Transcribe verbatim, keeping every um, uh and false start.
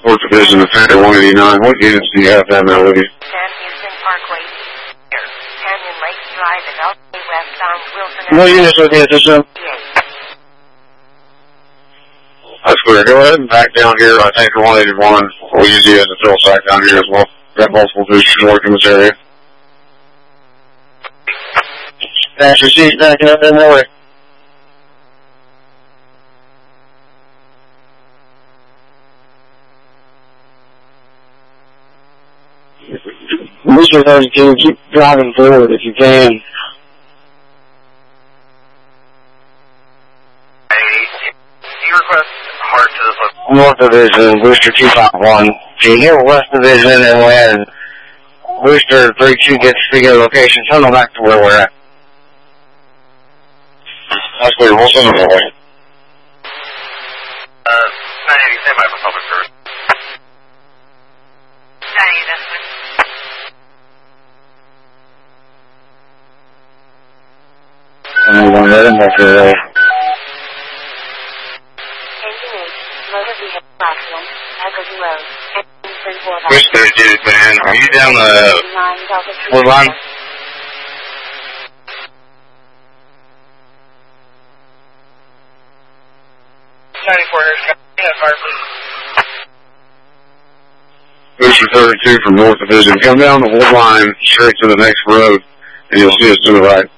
Fourth Division of Panther one eighty-nine. What units do you have down there with you? San Houston Parkway, Canyon Lakes Drive, and Elway West on Wilson. What units with you at this time? That's clear. Go ahead and back down here. I think one eighty-one. We'll use you as a fill site down here as well. Got multiple boosters working this area. Thanks for seat backing up in that way. Mister thirty-two, keep driving forward if you can. You request hard to the North Division, Booster two five one. If you hear West Division and when Booster thirty-two gets to your location, tunnel back to where we're at. That's clear. We'll send them that way. Uh, nine eighty, stand by for public service. Danny, that's good. I'm going to let him back there. Engine eight, motor vehicle platform, Echo Road, Engine four. Which thirty-two, man? Are you down the Wood line? ninety-four, here's fire, please. Booster thirty-two from North Division? Come down the wood line straight to the next road, and you'll see us to the right.